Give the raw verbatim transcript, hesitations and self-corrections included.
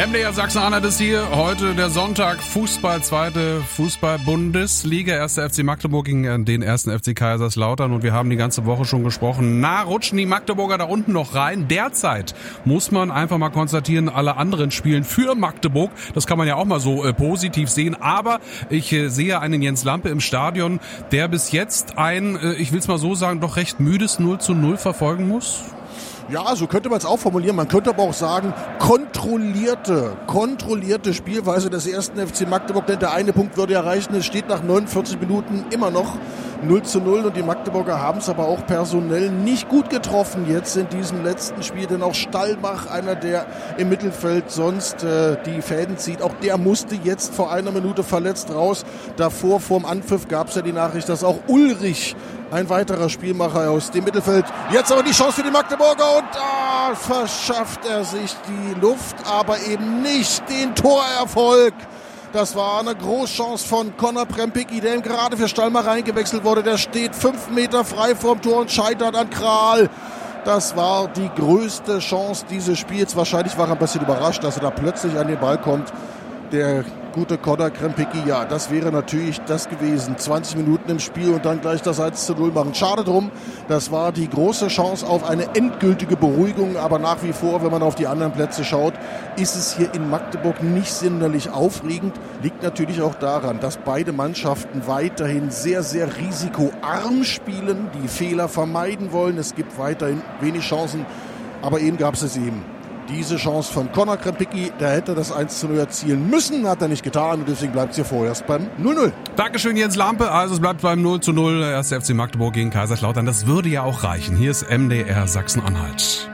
M D R Sachsen-Anhalt ist hier. Heute der Sonntag, Fußball, zweite Fußball-Bundesliga. Erster F C Magdeburg gegen den ersten F C Kaiserslautern. Und wir haben die ganze Woche schon gesprochen. Na, rutschen die Magdeburger da unten noch rein? Derzeit muss man einfach mal konstatieren, alle anderen spielen für Magdeburg. Das kann man ja auch mal so äh, positiv sehen. Aber ich äh, sehe einen Jens Lampe im Stadion, der bis jetzt ein, äh, ich will es mal so sagen, doch recht müdes null zu null verfolgen muss. Ja, so könnte man es auch formulieren. Man könnte aber auch sagen, kontrollierte, kontrollierte Spielweise des ersten F C Magdeburg. Denn der eine Punkt würde erreichen. Es steht nach neunundvierzig Minuten immer noch null zu null. Und die Magdeburger haben es aber auch personell nicht gut getroffen jetzt in diesem letzten Spiel. Denn auch Stallmach, einer, der im Mittelfeld sonst äh, die Fäden zieht, auch der musste jetzt vor einer Minute verletzt raus. Davor, vorm Anpfiff, gab es ja die Nachricht, dass auch Ulrich, ein weiterer Spielmacher aus dem Mittelfeld, jetzt aber die Chance für die Magdeburger und da verschafft er sich die Luft, aber eben nicht den Torerfolg. Das war eine Großchance von Conor Prempicki, der gerade für Stallmach eingewechselt wurde. Der steht fünf Meter frei vorm Tor und scheitert an Kral. Das war die größte Chance dieses Spiels. Wahrscheinlich war er ein bisschen überrascht, dass er da plötzlich an den Ball kommt. Der gute Conor Prempicki, ja, das wäre natürlich das gewesen. zwanzig Minuten im Spiel und dann gleich das eins zu null machen. Schade drum, das war die große Chance auf eine endgültige Beruhigung. Aber nach wie vor, wenn man auf die anderen Plätze schaut, ist es hier in Magdeburg nicht sonderlich aufregend. Liegt natürlich auch daran, dass beide Mannschaften weiterhin sehr, sehr risikoarm spielen, die Fehler vermeiden wollen. Es gibt weiterhin wenig Chancen, aber eben gab es es eben. Diese Chance von Conor Prempicki, der hätte das eins zu null erzielen müssen, hat er nicht getan und deswegen bleibt es hier vorerst beim null null. Dankeschön Jens Lampe, also es bleibt beim null zu null, erster F C Magdeburg gegen Kaiserslautern, das würde ja auch reichen. Hier ist M D R Sachsen-Anhalt.